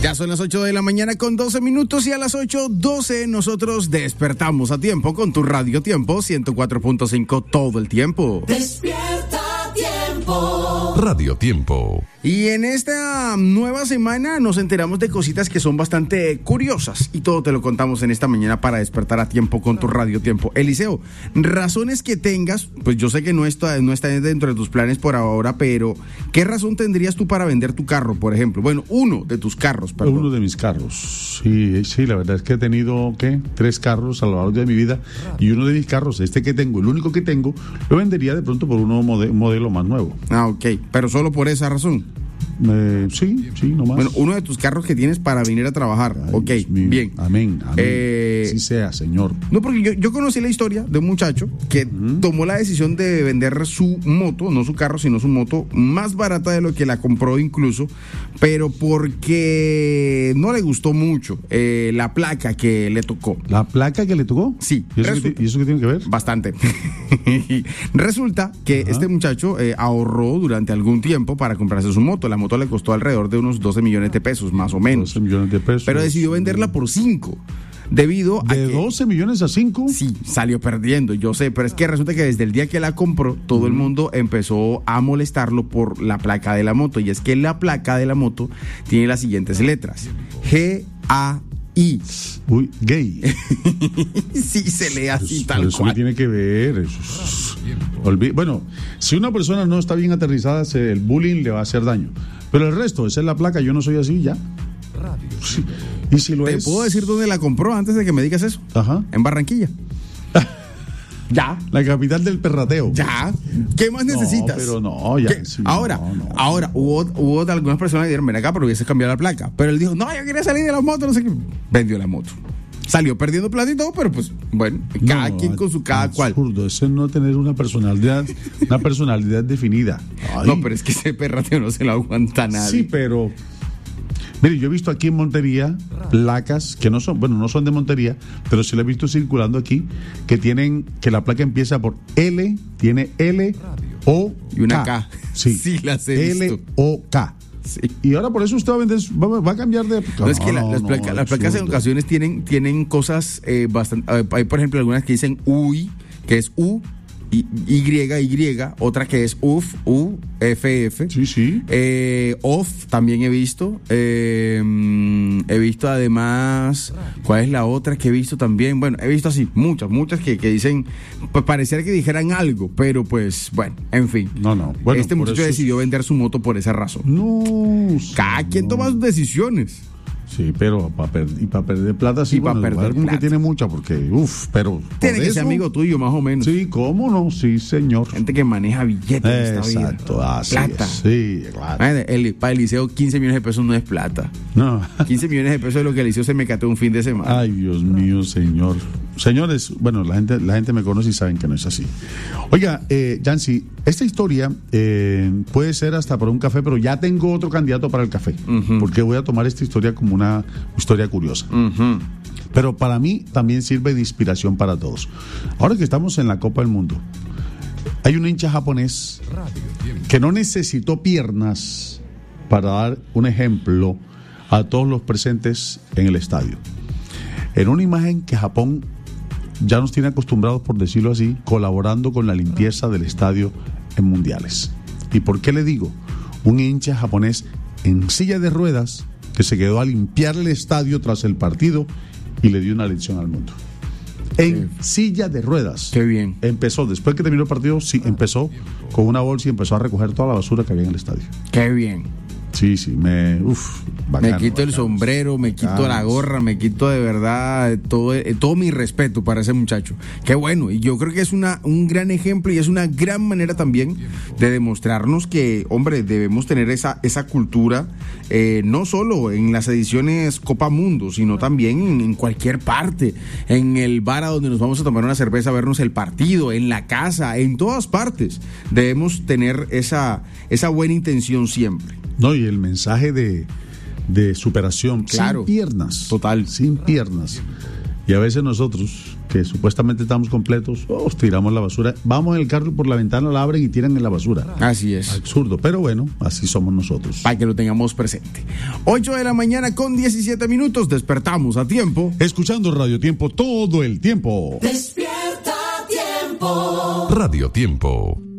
Ya son las 8 de la mañana con 12 minutos y a las 8:12 nosotros despertamos a tiempo con tu Radio Tiempo 104.5 todo el tiempo. Despierta Tiempo. Radio Tiempo. Y en esta nueva semana nos enteramos de cositas que son bastante curiosas y todo te lo contamos en esta mañana para despertar a tiempo con tu Radio Tiempo. Eliseo, razones que tengas, pues yo sé que no está dentro de tus planes por ahora, pero ¿qué razón tendrías tú para vender tu carro, por ejemplo? Bueno, uno de tus carros, perdón. Uno de mis carros, sí, la verdad es que he tenido, 3 carros a lo largo de mi vida y uno de mis carros, este que tengo, el único que tengo, lo vendería de pronto por un modelo más nuevo. Ah, ok, pero solo por esa razón. Sí, no más. Bueno, uno de tus carros que tienes para venir a trabajar. Ay, ok, Dios mío. bien. Amén. Sí sea, Señor. No, porque yo conocí la historia de un muchacho que tomó la decisión de vender su moto, no su carro, sino su moto, más barata de lo que la compró incluso, pero porque no le gustó mucho la placa que le tocó. ¿La placa que le tocó? Sí. ¿Y eso qué tiene que ver? Bastante. Resulta que este muchacho ahorró durante algún tiempo para comprarse su moto. La moto le costó alrededor de unos 12 millones de pesos, más o menos. 12 millones de pesos. Pero decidió venderla por 5. Debido a ¿De 12 millones a 5? Sí, salió perdiendo, yo sé, pero es que resulta que desde el día que la compró, todo el mundo empezó a molestarlo por la placa de la moto. Y es que la placa de la moto tiene las siguientes letras: G-A-I. Uy, gay. Sí, se lee así tal eso cual. ¿Qué tiene que ver? Bueno, si una persona no está bien aterrizada, el bullying le va a hacer daño. Pero el resto, esa es la placa, yo no soy así, ya. Sí. Y si lo ¿Te es... puedo decir dónde la compró antes de que me digas eso? Ajá. En Barranquilla. Ya. La capital del perrateo. Ya. ¿Qué más necesitas? No, pero no, ya. Sí, ahora, hubo algunas personas que dijeron, ven acá, pero hubiese cambiado la placa. Pero él dijo, no, yo quería salir de la moto, no sé qué. Vendió la moto. Salió perdiendo plata y todo, pero pues, bueno, cada quien con su cada cual. Absurdo, eso es no tener una personalidad definida. Ay. No, pero es que ese perrateo no se lo aguanta nadie. Sí, pero... Mire, yo he visto aquí en Montería placas que no son de Montería, pero sí lo he visto circulando aquí, que la placa empieza por L, tiene L, O, y una K. Sí, las he visto. L, O, K. Sí. Y ahora por eso usted va a cambiar de... No, es que las placas en ocasiones tienen cosas bastante... Hay, por ejemplo, algunas que dicen UI, que es U, Y, otra que es UF, UFF. Sí. OFF también he visto. He visto además, ¿cuál es la otra que he visto también? Bueno, he visto así muchas que dicen, pues pareciera que dijeran algo, pero pues, bueno, en fin. No. Bueno, este muchacho decidió vender su moto por esa razón. No. Cada quien toma sus decisiones. Sí, pero para perder plata sí, para perder como plata. que tiene mucha, porque pero tiene que ser amigo tuyo más o menos. Sí, cómo no, sí, señor. Gente que maneja billetes en esta vida. Exacto, así plata. Es. Sí, claro. Para Eliseo 15 millones de pesos no es plata. No. 15 millones de pesos es lo que Eliseo se me cateó un fin de semana. Ay, Dios mío, señor. Señores, bueno, la gente me conoce y saben que no es así. Oiga, Yancy, esta historia puede ser hasta para un café, pero ya tengo otro candidato para el café, porque voy a tomar esta historia como una historia curiosa. Pero para mí también sirve de inspiración para todos. Ahora que estamos en la Copa del Mundo, hay un hincha japonés que no necesitó piernas para dar un ejemplo a todos los presentes en el estadio. En una imagen que Japón ya nos tiene acostumbrados, por decirlo así, colaborando con la limpieza del estadio en mundiales. ¿Y por qué le digo? Un hincha japonés en silla de ruedas que se quedó a limpiar el estadio tras el partido y le dio una lección al mundo. En silla de ruedas. Qué bien. Empezó, después que terminó el partido, sí, empezó con una bolsa y empezó a recoger toda la basura que había en el estadio. Qué bien. Sí, bacano, me quito el sombrero, me quito la gorra, me quito de verdad todo mi respeto para ese muchacho. Qué bueno, y yo creo que es un gran ejemplo y es una gran manera también de demostrarnos que, hombre, debemos tener esa cultura, no solo en las ediciones Copa Mundo, sino también en cualquier parte, en el bar a donde nos vamos a tomar una cerveza, a vernos el partido, en la casa, en todas partes. Debemos tener esa buena intención siempre. No, y el mensaje de superación, claro, sin piernas. Total. Sin piernas. Y a veces nosotros, que supuestamente estamos completos, tiramos la basura. Vamos en el carro y por la ventana la abren y tiran en la basura. Así es. Absurdo, pero bueno, así somos nosotros. Para que lo tengamos presente. 8 de la mañana con 17 minutos, despertamos a tiempo. Escuchando Radio Tiempo todo el tiempo. Despierta a tiempo. Radio Tiempo.